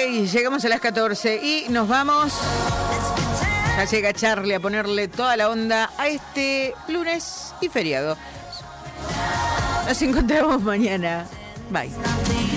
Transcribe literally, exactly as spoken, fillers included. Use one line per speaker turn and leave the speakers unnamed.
llegamos a las catorce y nos vamos. Ya llega Charlie a ponerle toda la onda a este lunes y feriado. Nos encontramos mañana. Bye.